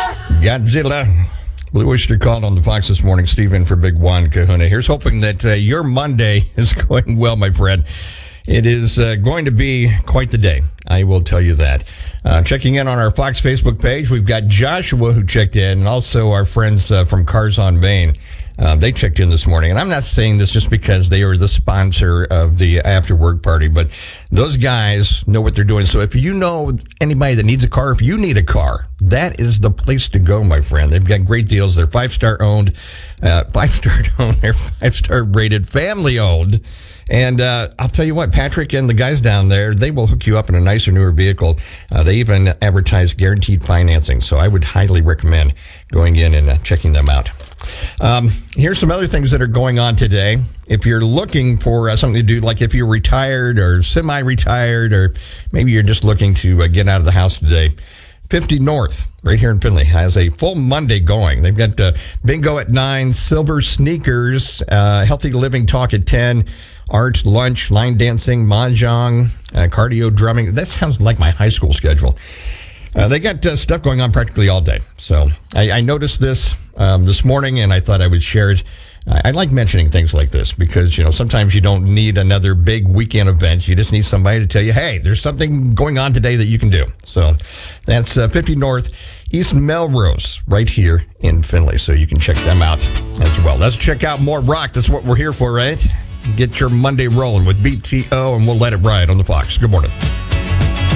Godzilla. Blue Oyster called on the Fox this morning. Stephen for Big Juan Kahuna. Here's hoping that your Monday is going well, my friend. It is going to be quite the day. I will tell you that. Checking in on our Fox Facebook page, we've got Joshua who checked in, and also our friends from Cars on Main. They checked in this morning, and I'm not saying this just because they are the sponsor of the after work party, but those guys know what they're doing. So if you know anybody that needs a car, if you need a car, that is the place to go, my friend. They've got great deals. They're five-star owned, they're five-star rated, family owned. And I'll tell you what, Patrick and the guys down there, they will hook you up in a nicer, newer vehicle. They even advertise guaranteed financing. So I would highly recommend going in and checking them out. Here's some other things that are going on today. If you're looking for something to do, like if you're retired or semi-retired, or maybe you're just looking to get out of the house today, 50 North, right here in Findlay, has a full Monday going. They've got bingo at 9, silver sneakers, healthy living talk at 10, art, lunch, line dancing, mahjong, cardio, drumming. That sounds like my high school schedule. They got stuff going on practically all day. So I noticed this morning, and I thought I would share it. I like mentioning things like this because, sometimes you don't need another big weekend event. You just need somebody to tell you, hey, there's something going on today that you can do. So that's 50 North, East Melrose, right here in Findlay. So you can check them out as well. Let's check out more rock. That's what we're here for, right? Get your Monday rolling with BTO, and we'll let it ride on the Fox. Good morning.